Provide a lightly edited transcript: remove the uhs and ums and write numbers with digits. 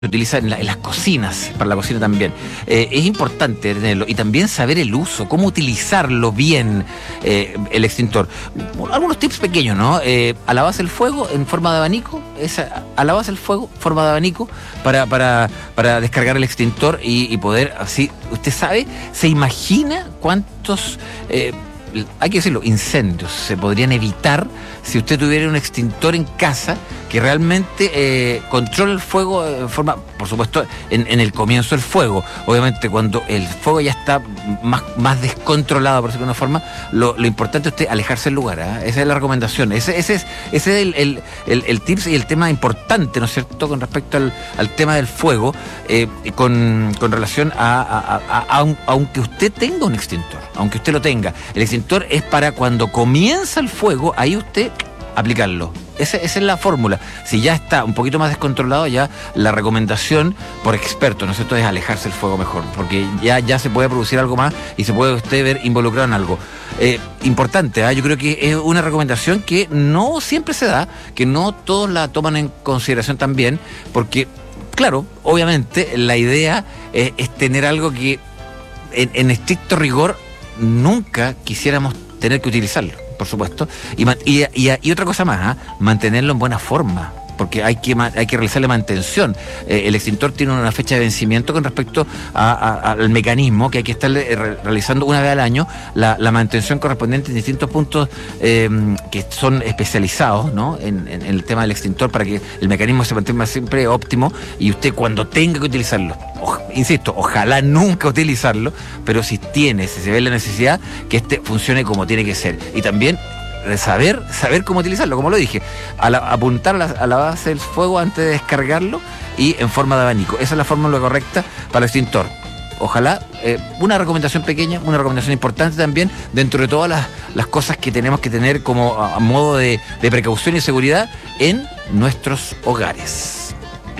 se utiliza en las cocinas, para la cocina también. Es importante tenerlo y también saber el uso, cómo utilizarlo bien, el extintor. Algunos tips pequeños, ¿no? A la base del fuego en forma de abanico, a la base del fuego, forma de abanico, para descargar el extintor y poder, así, usted sabe, se imagina cuántos... hay que decirlo, incendios se podrían evitar si usted tuviera un extintor en casa que realmente controla el fuego en forma, por supuesto, en el comienzo del fuego. Obviamente, cuando el fuego ya está más descontrolado, por decirlo de una forma, lo importante es usted alejarse del lugar, ¿eh? Esa es la recomendación. Ese es el tips y el tema importante, ¿no es cierto?, con respecto al tema del fuego, con relación aunque usted tenga un extintor, aunque usted lo tenga. El extintor es para cuando comienza el fuego, ahí usted aplicarlo. Esa es la fórmula. Si ya está un poquito más descontrolado, ya la recomendación por expertos, ¿no es cierto?, es alejarse del fuego mejor, porque ya se puede producir algo más y se puede usted ver involucrado en algo. Importante, yo creo que es una recomendación que no siempre se da, que no todos la toman en consideración también, porque, claro, obviamente la idea es tener algo que en estricto rigor nunca quisiéramos tener que utilizarlo, por supuesto, y otra cosa más, mantenerlo en buena forma, porque hay que realizarle mantención. El extintor tiene una fecha de vencimiento con respecto al mecanismo, que hay que estar realizando una vez al año la mantención correspondiente en distintos puntos que son especializados, ¿no?, en el tema del extintor, para que el mecanismo se mantenga siempre óptimo y usted, cuando tenga que utilizarlo, insisto, ojalá nunca utilizarlo, pero si se ve la necesidad, que funcione como tiene que ser. Y también saber cómo utilizarlo, como lo dije, apuntar a la base del fuego antes de descargarlo y en forma de abanico. Esa es la fórmula correcta para el extintor. Ojalá, una recomendación pequeña, una recomendación importante también, dentro de todas las cosas que tenemos que tener como a modo de precaución y seguridad en nuestros hogares.